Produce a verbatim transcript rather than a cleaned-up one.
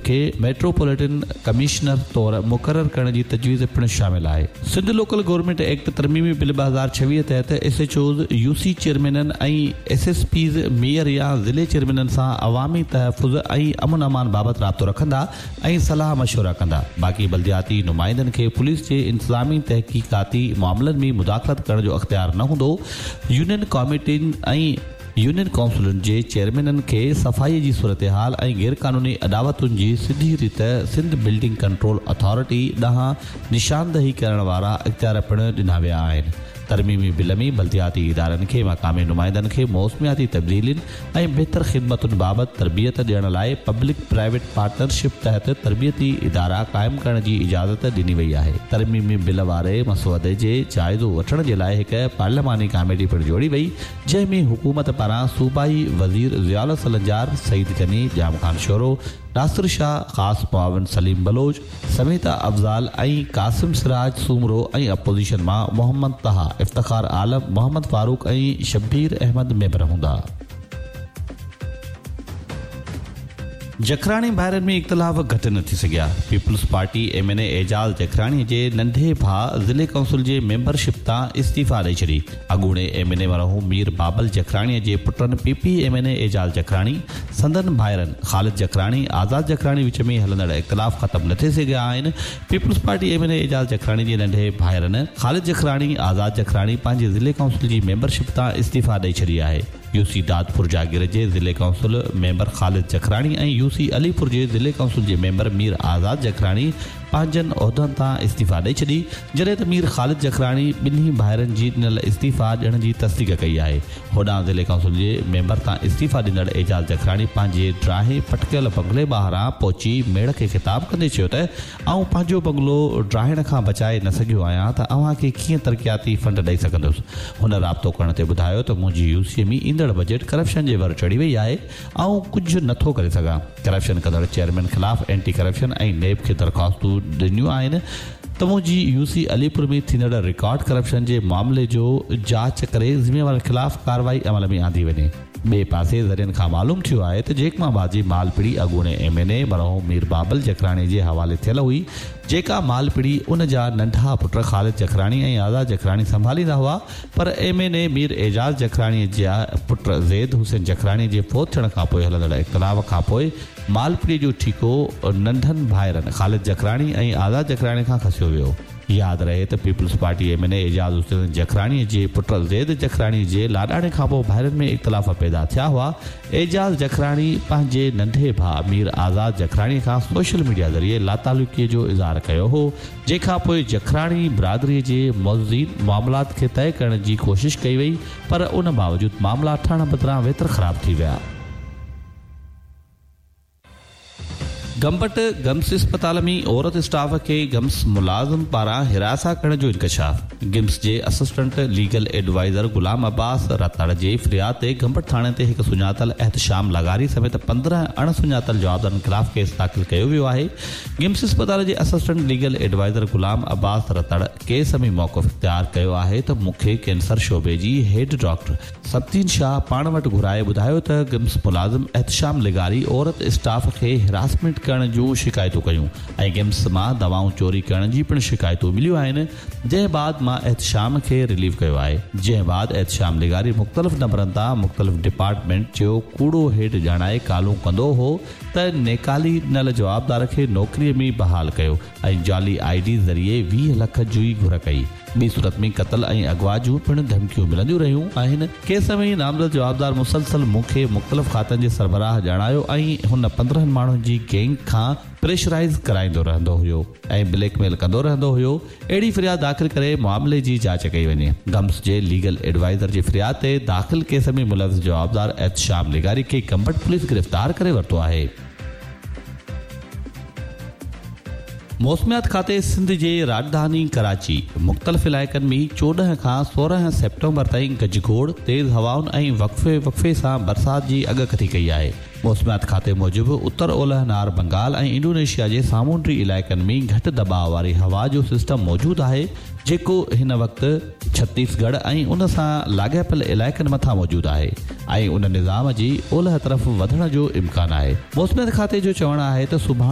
खे metropolitan commissioner तौर मुक़रर करण जी तजवीज़ पिणु शामिल आहे। Sindh local government act तरमीमी bill ॿ हज़ार छवीह तहत एस एच ओज़ यूसी चेयरमैननि ऐं एस एस पीज़ मेयर या ज़िले चेयरमैननि सां अवामी तहफ़ुज़ ऐं अमन अमान बाबति राब्तो रखंदा ऐं सलाह मशवरा कंदा। बाक़ी बल्दियाती नुमाइंदनि खे पुलिस जे इंतज़ामी तहक़ीक़ाती मामलनि में मुदाख़लत करण जो अख़्तियार न हूंदो। यूनियन कमिटियुनि ऐं यूनियन काउंसिलुनि जे चेयरमैननि खे सफ़ाई जी सूरत हाल ऐं गैर क़ानूनी अदावतुनि जी सिधी रीति सिंध बिल्डिंग कंट्रोल अथॉरिटी ॾांहुं निशानदही करण वारा इख़्तियार पिणु ॾिना विया आहिनि। तरमीमी बिल में बल्दियाती इदारनि खे मक़ामी नुमाइंदनि खे मौसमियाती तब्दीलियुनि ऐं बहितर ख़िदमतुनि बाबति तरबियत ॾियण लाइ पब्लिक प्राइवेट पार्टनरशिप तहत तरबियती इदारा क़ाइमु करण जी इजाज़त ॾिनी वई आहे। तरमीमी बिल वारे मसवदे जे जाइज़ो वठण जे लाइ हिकु पार्लियामानी कमेटी पिणु जोड़ी वई, जंहिं में हुकूमत पारां सूबाई वज़ीर ज़ियाउल सलंजार, सईद गनी, जाम ख़ान शोरो, नासिर शाह, ख़ास मुआविन सलीम बलोच, समीता अफ़ज़ाल ऐं कासिम सिराज सूमरो ऐं अपोज़िशन मां मोहम्मद तहा, इफ़्तिख़ार आलम, मोहम्मद फारूक ऐं शब्बीर अहमद मेंबर हूंदा। जखराणी भाइरनि में इख़्तिलाफ़ घटि न थी सघिया। Peoples party M N A एजाज़ जखराणी जे नंढे भाउ ज़िले काउंसिल जे मेंबरशिप तां इस्तीफ़ा ॾेई छॾी। अॻूणे एम एन ए मरहूम मीर बाबल जखराणीअ जे पुटनि P P M N A एजाज़ जखराणी, संदन भाइरनि ख़ालिद जखराणी, आज़ाद जखराणी विच में हलंदड़ इख़्तिलाफ़ ख़त्म न थी सघिया आहिनि। Peoples party M N A एजाज़ जखराणी जे नंढे भाइरनि ख़ालिद जखराणी, आज़ाद जखराणी पंहिंजे ज़िले काउंसिल जी मेंबरशिप तां इस्तीफ़ा ॾेई छॾी आहे। यूसी दादपुर जागीर जे ज़िले काउंसिल मेंबर ख़ालिद जखराणी ऐं यूसी अलीपुर जे ज़िले काउंसिल जे मेंबर मीर आज़ाद जखराणी पंहिंजनि उहिदनि तां इस्तीफ़ा ॾेई छॾी, जॾहिं त मीर ख़ालिद जखराणी ॿिन्ही भाइरनि जी ॾिनल इस्तीफ़ा ॾियण जी तस्दीक़ कई आहे। होॾां ज़िले काउंसिल जे मेंबर तां इस्तीफ़ा ॾिनल एजाज़ जखराणी पंहिंजे ड्राहे पटकियल बंगले ॿाहिरां पहुची मेड़ खे ख़िताब कंदे चयो त आऊं पंहिंजो बंगलो ड्राहिण खां बचाए न सघियो आहियां त अव्हांखे कीअं तरक़ियाती फंड ॾेई सघंदुसि। हुन राब्तो करण ते ॿुधायो त मुंहिंजी यूसीअ में ईंदड़ बजट करप्शन जे वर चढ़ी वई आहे, ऐं कुझु नथो करे सघां। करप्शन कंदड़ चेयरमैन ख़िलाफ़ एंटी करप्शन ऐं नेब खे दरख़्वास्तूं ॾिनियूं आहिनि त मुंहिंजी यूसी अलीपुर में थींदड़ रिकॉर्ड करप्शन जे मामले जो जांच करे ज़िम्मेवारनि ख़िलाफ़ कार्रवाई अमल में आंदी वञे। ॿिए पासे ज़रियनि खां मालूम थियो आहे त जेकमाबाद जी मालपिड़ी अॻूणे एम एन ए मरहूम मीर बाबल जखराणी जे हवाले थियल हुई, जेका मालपिड़ी उन जा नंढा पुट ख़ालिद जखराणी ऐं आज़ाद जखराणी संभालींदा हुआ, पर एम एन ए मीर एजाज़ जखराणी जा पुट ज़ैद हुसैन जखराणी जे फोत थियण खां पोइ हलंदड़ इख़्तिलाफ़ खां पोइ मालपिड़ी जो ठीको नंढनि भाइरनि ख़ालिद जखराणी ऐं आज़ाद जखराणी खां खसियो वियो। यादि रहे त peoples party M N A एजाज़ हुसैन जखराणी जे पुट ज़ैद जखराणी जे लाॾाणे खां पोइ भाइरनि में इख़्तिलाफ़ पैदा थिया हुआ। एजाज़ जखराणी पंहिंजे नंढे भाउ मीर आज़ाद जखराणी खां सोशल मीडिया ज़रिए लातालुकीअ जो इज़हार कयो हो, जंहिंखां पोइ जखराणी बिरादरीअ जे मौज़ून मामलात खे तइ करण जी कोशिशि कई वई, पर उन बावजूदि मामला ठहण बदिरां वेतर ख़राब थी विया। गंबट गम्स अस्पताल में औरत स्टाफ के गम्स मुलाज़िम पारां हिरासा करण जो इंकशाफ। गिम्स जे असिस्टेंट लीगल एडवाइज़र गुलाम अब्बास रतड़ जे फ़रियाद ते गंबट थाणे ते हिकु सुञातल एहतशाम लगारी समेत पंद्रहं अणसुञातल जवाबदारनि ख़िलाफ़ केस दाख़िल कयो वियो आहे। गिम्स अस्पताल जे असिस्टेंट लीगल एडवाइज़र गुलाम अब्बास रतड़ केस में मौक़िफ़ इख़्तियार कयो आहे त मूंखे कैंसर शोबे जी हेड डॉक्टर सब्तीन शाह पाण वटि घुराए ॿुधायो त गिम्स मुलाज़िम एहतशाम लगारी औरत स्टाफ खे हिरासमेंट करण जूं शिकायतूं कयूं ऐं गिम्स मां दवाऊं चोरी करण जी पिणु शिकायतूं मिलियूं आहिनि, जंहिं बाद मां एहतशाम खे रिलीव कयो आहे। जंहिं बाद एहतशाम लिगारी मुख़्तलिफ़ नंबरनि तां मुख़्तलिफ़ डिपार्टमेंट जो कूड़ो हेठि ॼाणाए कालूं कंदो हो त नेकाली ॾिनल जवाबदार खे नौकरीअ में बहाल कयो ऐं जाली आई डी ज़रिए वीह लख जी घुर कई। ॿी सूरत में क़त्ल ऐं अगवा जूं पिणु धमकियूं मिलंदियूं रहियूं आहिनि। केस में नामज़द जवाबदार मुसलसल मूंखे मुख़्तलिफ़ खातनि जे सरबराह ॼाणायो ऐं हुन पंद्रहनि माण्हुनि जी गैंग खां प्रेशराइज़ कराईंदो रहंदो हुयो ऐं ब्लैकमेल कंदो रहंदो हुयो। अहिड़ी फ़रियाद दाख़िल करे मामले जी जांच कई वञे। गम्स जे लीगल एडवाइज़र जी फ़रियाद ते दाख़िल केस में मुलविस जवाबदार एहतशाम लिगारी खे गंबट पुलिस गिरफ़्तार करे वरितो आहे। मौसमियात खाते सिंध जे राजधानी कराची मुख़्तलिफ़ इलाइक़नि में चोॾहं खां सोरहं सेप्टेम्बर ताईं गजगोड़ तेज़ हवाउनि ऐं वक़फ़े वक़फ़े सां बरसात जी अॻकथी कई आहे। मौसमियात खाते मूजिबि उत्तर ओलह नार बंगाल ऐं इंडोनेशिया जे सामूंडी इलाइक़नि में घटि दबाव वारी हवा जो सिस्टम मौजूदु आहे, जेको हिन वक़्तु छत्तीसगढ़ ऐं उन सां लाॻापियल इलाइक़नि मथां मौजूदु आहे ऐं उन निज़ाम जी ओलह तरफ़ वधण जो इम्कानु आहे। मौसमियात खाते जो चवणु आहे त सुभाणे